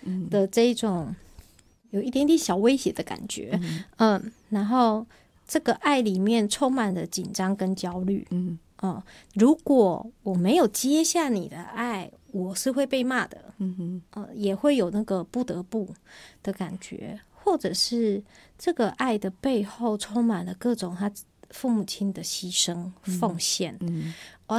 的这一种有一点点小威胁的感觉，然后这个爱里面充满了紧张跟焦虑，如果我没有接下你的爱，我是会被骂的，也会有那个不得不的感觉，或者是这个爱的背后充满了各种他父母亲的牺牲奉献，